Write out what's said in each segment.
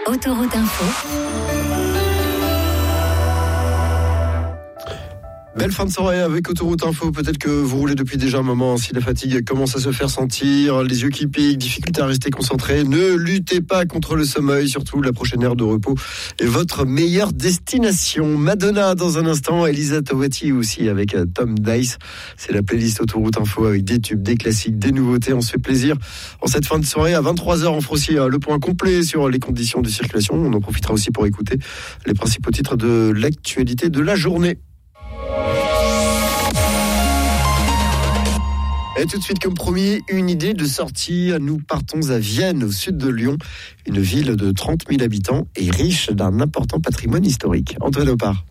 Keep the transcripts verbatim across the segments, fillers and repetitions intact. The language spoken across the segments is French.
Autoroute Info. Belle fin de soirée avec Autoroute Info. Peut-être que vous roulez depuis déjà un moment. Si la fatigue commence à se faire sentir, les yeux qui piquent, difficulté à rester concentré, ne luttez pas contre le sommeil. Surtout, la prochaine heure de repos est votre meilleure destination. Madonna dans un instant, Elisa Tovati aussi avec Tom Dice. C'est la playlist Autoroute Info avec des tubes, des classiques, des nouveautés. On se fait plaisir en cette fin de soirée. À vingt-trois heures, on fera aussi le point complet sur les conditions de circulation. On en profitera aussi pour écouter les principaux titres de l'actualité de la journée. Et tout de suite, comme promis, une idée de sortie. Nous partons à Vienne, au sud de Lyon, une ville de trente mille habitants et riche d'un important patrimoine historique. Antoine Opar.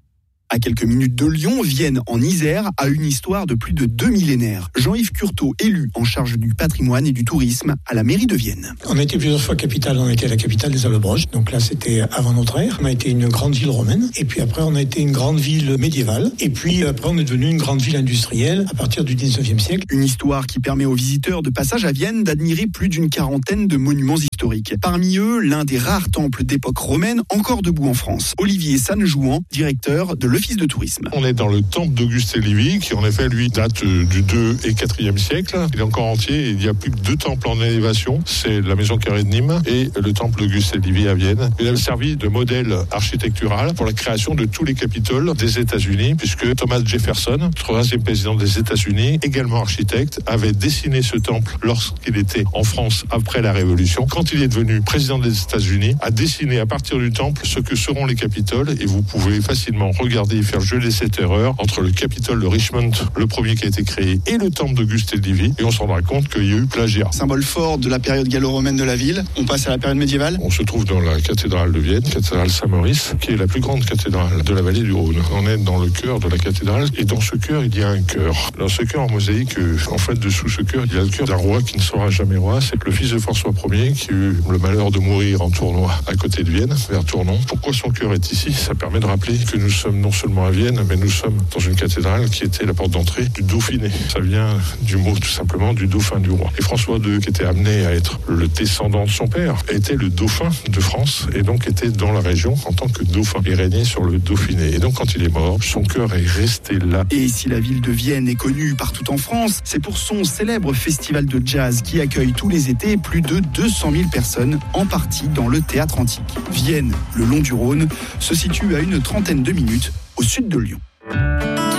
À quelques minutes de Lyon, Vienne, en Isère, a une histoire de plus de deux millénaires. Jean-Yves Curtot, élu en charge du patrimoine et du tourisme à la mairie de Vienne. On a été plusieurs fois capitale, on a été la capitale des Allobroges, donc là c'était avant notre ère. On a été une grande ville romaine, et puis après on a été une grande ville médiévale, et puis après on est devenu une grande ville industrielle à partir du dix-neuvième siècle. Une histoire qui permet aux visiteurs de passage à Vienne d'admirer plus d'une quarantaine de monuments historiques. Parmi eux, l'un des rares temples d'époque romaine encore debout en France. Olivier Sannejouan, directeur de l'Office de tourisme. On est dans le temple d'Auguste Lévy, qui en effet, lui, date du deux et quatrième siècle. Il est encore entier et il n'y a plus que deux temples en élévation. C'est la maison carrée de Nîmes et le temple d'Auguste Lévy à Vienne. Il a servi de modèle architectural pour la création de tous les capitoles des États-Unis, puisque Thomas Jefferson, troisième président des États-Unis, également architecte, avait dessiné ce temple lorsqu'il était en France après la Révolution. Quand il est devenu président des États-Unis, a dessiné à partir du temple ce que seront les capitoles, et vous pouvez facilement regarder et faire geler cette erreur entre le Capitole de Richmond, le premier qui a été créé, et le temple d'Auguste Lévy, et on se rendra compte qu'il y a eu plagiat. Symbole fort de la période gallo-romaine de la ville, on passe à la période médiévale. On se trouve dans la cathédrale de Vienne, cathédrale Saint-Maurice, qui est la plus grande cathédrale de la vallée du Rhône. On est dans le cœur de la cathédrale, et dans ce cœur, il y a un cœur. Dans ce cœur en mosaïque, en fait, dessous ce cœur, il y a le cœur d'un roi qui ne sera jamais roi. C'est le fils de François Ier qui a eu le malheur de mourir en Tournois, à côté de Vienne, vers Tournon. Pourquoi son cœur est ici? Ça permet de rappeler que nous sommes non seulement à Vienne, mais nous sommes dans une cathédrale qui était la porte d'entrée du Dauphiné. Ça vient du mot tout simplement du dauphin du roi. Et François deux, qui était amené à être le descendant de son père, était le dauphin de France et donc était dans la région en tant que dauphin et régnait sur le Dauphiné. Et donc quand il est mort, son cœur est resté là. Et si la ville de Vienne est connue partout en France, c'est pour son célèbre festival de jazz qui accueille tous les étés plus de deux cent mille personnes, en partie dans le théâtre antique. Vienne, le long du Rhône, se situe à une trentaine de minutes au sud de Lyon.